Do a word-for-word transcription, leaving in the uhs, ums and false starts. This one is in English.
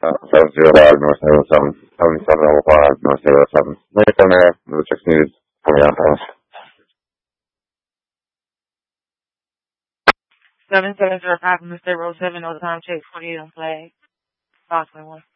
uh, seven zero five North seven seven seven seven oh five North zero seven. Right down there, the checks needed for me on house. seven seven zero five Mister Road seven, no time check, forty-eight on flag. Box one.